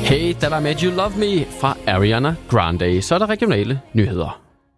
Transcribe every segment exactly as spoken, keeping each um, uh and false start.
Hey, That I Made You Love Me fra Ariana Grande. Så er der regionale nyheder.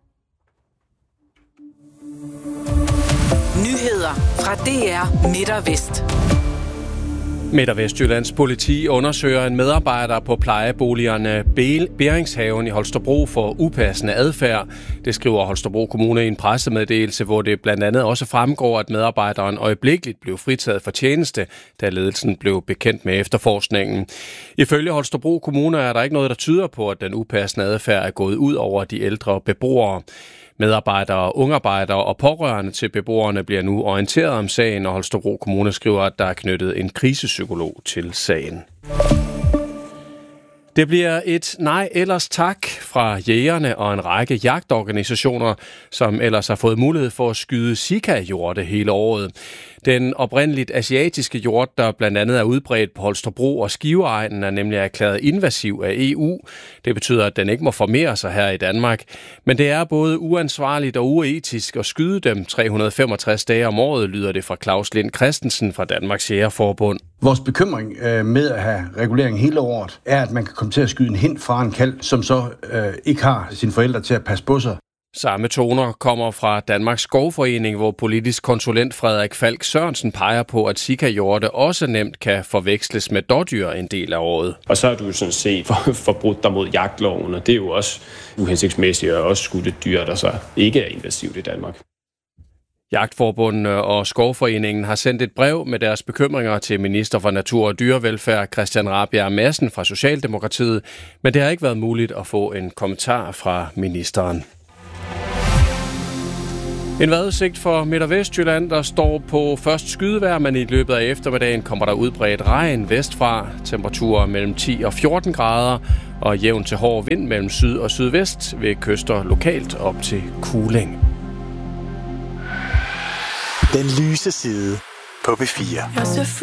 Nyheder fra D R Midt og Vest. Midt- og Vestjyllands politi undersøger en medarbejder på plejeboligerne Beringshaven i Holstebro for upassende adfærd. Det skriver Holstebro Kommune i en pressemeddelelse, hvor det blandt andet også fremgår, at medarbejderen øjeblikkeligt blev fritaget for tjeneste, da ledelsen blev bekendt med efterforskningen. Ifølge Holstebro Kommune er der ikke noget, der tyder på, at den upassende adfærd er gået ud over de ældre beboere. Medarbejdere, ungarbejdere og pårørende til beboerne bliver nu orienteret om sagen, og Holstebro Kommune skriver, at der er knyttet en krisepsykolog til sagen. Det bliver et nej ellers tak fra jægerne og en række jagtorganisationer, som ellers har fået mulighed for at skyde sika-hjorte hele året. Den oprindeligt asiatiske hjort, der blandt andet er udbredt på Holstebro og Skiveegnen, er nemlig erklæret invasiv af E U. Det betyder, at den ikke må formere sig her i Danmark. Men det er både uansvarligt og uetisk at skyde dem tre hundrede og femogtres dage om året, lyder det fra Claus Lind Christensen fra Danmarks Jægerforbund. Vores bekymring øh, med at have regulering hele året, er, at man kan komme til at skyde en hind fra en kalv, som så øh, ikke har sine forældre til at passe på sig. Samme toner kommer fra Danmarks Skovforening, hvor politisk konsulent Frederik Falk Sørensen peger på, at sika-hjorte også nemt kan forveksles med dådyr en del af året. Og så har du sådan set for, forbrudt dig mod jagtloven, og det er jo også uhensigtsmæssigt at også skudt et dyr, der så ikke er invasivt i Danmark. Jagtforbundet og Skovforeningen har sendt et brev med deres bekymringer til minister for Natur og Dyrevelfærd Christian Rabjerg Madsen fra Socialdemokratiet, men det har ikke været muligt at få en kommentar fra ministeren. En vejrudsigt for Midt- og Vestjylland, der står på først skydevejr, men i løbet af eftermiddagen kommer der udbredt regn vestfra. Temperaturer mellem ti og fjorten grader og jævn til hård vind mellem syd og sydvest ved kyster lokalt op til kuling. Den lyse side på B fire.